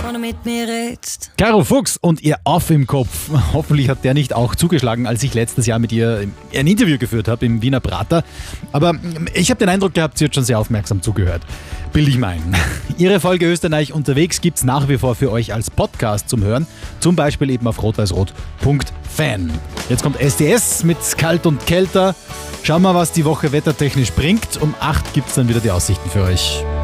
wenn du mit mir redst. Caro Fuchs und ihr Auf im Kopf. Hoffentlich hat der nicht auch zugeschlagen, als ich letztes Jahr mit ihr ein Interview geführt habe im Wiener Prater. Aber ich habe den Eindruck gehabt, sie hat schon sehr aufmerksam zugehört. Bilde ich mir ein. Ihre Folge Österreich unterwegs gibt es nach wie vor für euch als Podcast zum Hören. Zum Beispiel eben auf rot-weiß-rot.fan. Jetzt kommt SDS mit Kalt und Kälter. Schauen wir, was die Woche wettertechnisch bringt. Um 8 gibt es dann wieder die Aussichten für euch.